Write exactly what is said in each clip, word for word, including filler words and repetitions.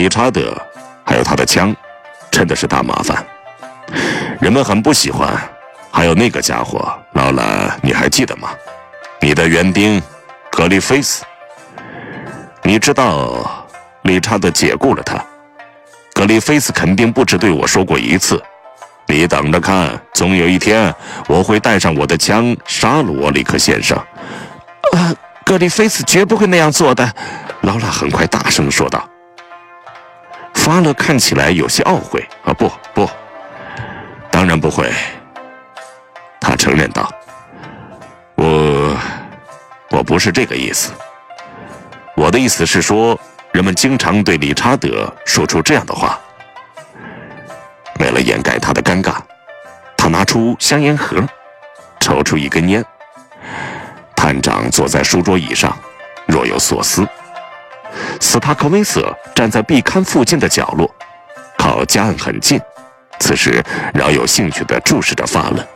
理查德还有他的枪真的是大麻烦，人们很不喜欢。还有那个家伙，劳拉，你还记得吗？你的园丁格里菲斯。你知道理查德解雇了他，格里菲斯肯定不止对我说过一次，你等着看，总有一天我会带上我的枪杀了沃里克先生。 呃，格里菲斯绝不会那样做的， 劳拉很快大声说道。法勒看起来有些懊悔。啊，不不，当然不会，他承认道。我我不是这个意思，我的意思是说，人们经常对理查德说出这样的话。为了掩盖他的尴尬，他拿出香烟盒，抽出一根烟。探长坐在书桌椅上，若有所思。斯塔克威瑟站在壁龛附近的角落，靠加恩很近，此时饶有兴趣地注视着法勒。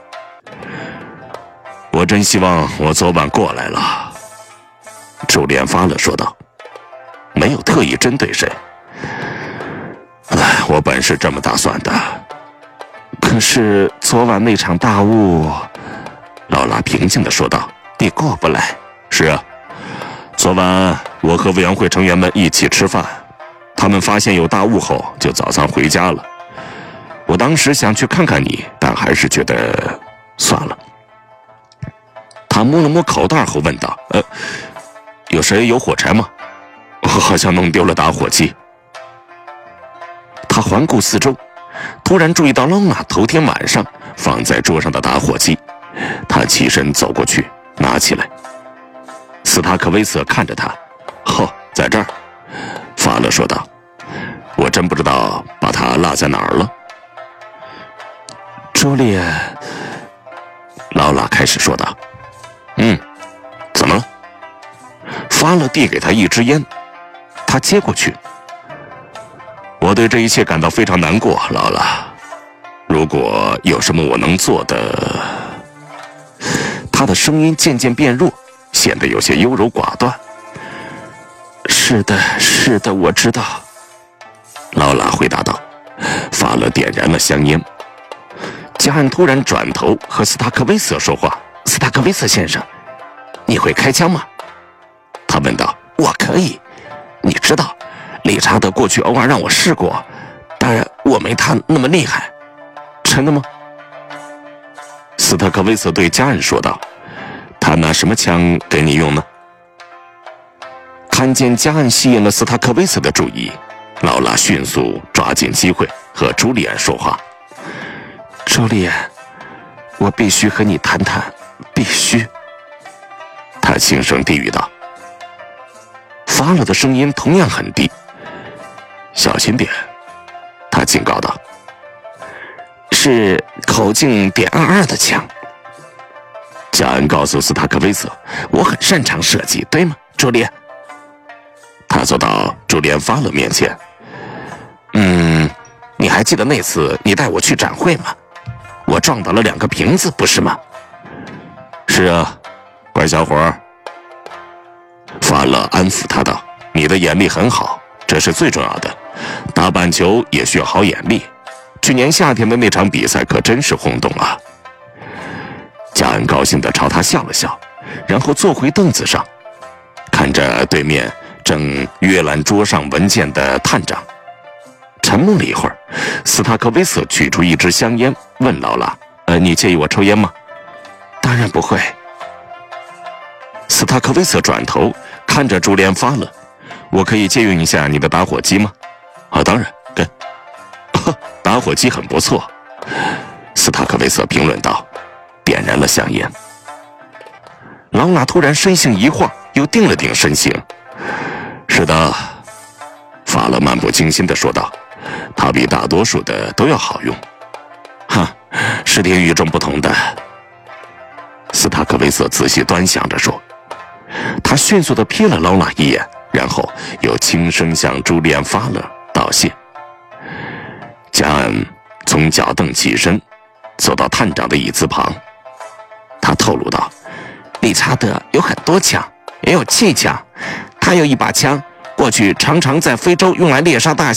我真希望我昨晚过来了，朱莲法勒说道，没有特意针对谁。唉，我本是这么打算的。 可是昨晚那场大雾， 劳拉平静地说道， 你过不来。 是啊，昨晚我和委员会成员们一起吃饭，他们发现有大雾后就早早回家了。我当时想去看看你，但还是觉得算了。他摸了摸口袋后问道，呃，有谁有火柴吗？我好像弄丢了打火机。他环顾四周，突然注意到劳拉头天晚上放在桌上的打火机，他起身走过去拿起来。斯塔克威瑟看着他，哦，在这儿，法勒说道，我真不知道把它落在哪儿了。 朱莉， 劳拉开始说道，嗯，怎么了？法勒递给他一支烟，他接过去。我对这一切感到非常难过，劳拉。如果有什么我能做的……他的声音渐渐变弱，显得有些优柔寡断。 是的，是的，我知道。 劳拉回答道。法勒点燃了香烟。加恩突然转头和斯塔克威瑟说话。 斯塔克威瑟先生，你会开枪吗？ 他问道。 我可以。你知道，理查德过去偶尔让我试过，当然我没他那么厉害。 真的吗？斯塔克威瑟对加恩说道。他拿什么枪给你用呢？看见加恩吸引了斯塔克威瑟的注意，劳拉迅速抓紧机会和朱利安说话。 朱利安，我必须和你谈谈，必须。 他轻声低语道。法勒的声音同样很低。小心点，他警告道。 是口径点二二的枪。 加恩告诉斯塔克威瑟， 我很擅长射击，对吗，朱莉安？ 他走到朱莉安法勒面前。 嗯，你还记得那次你带我去展会吗？我撞倒了两个瓶子，不是吗？ 是啊，乖小伙。法勒安抚他道，你的眼力很好，这是最重要的。打板球也需要好眼力。去年夏天的那场比赛可真是轰动啊。加恩高兴地朝他笑了笑，然后坐回凳子上，看着对面正阅览桌上文件的探长。沉默了一会儿，斯塔克威瑟取出一支香烟，问劳拉：“呃，你介意我抽烟吗？”“ 当然不会。” 斯塔克威瑟转头看着朱莲发了：“我可以借用一下你的打火机吗？”“啊，当然，给。”“打火机很不错。”斯塔克威瑟评论道，点燃了香烟。劳拉突然身形一晃，又定了定身形。“是的。”法勒漫不经心地说道，“它比大多数的都要好用。”“哈，是挺与众不同的。”斯塔克维瑟仔细端详着说。他迅速地瞥了劳拉一眼，然后又轻声向朱利安·法勒道谢。加恩从脚凳起身，走到探长的椅子旁。他透露道：“ 理查德有很多枪，也有气枪，他有一把枪，过去常常在非洲用来猎杀大象。”